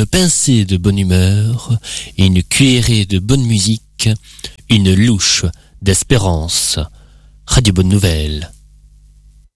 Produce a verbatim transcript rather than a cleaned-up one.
pincée de bonne humeur et une cuillerée de bonne musique, une louche d'espérance. Radio Bonne Nouvelle.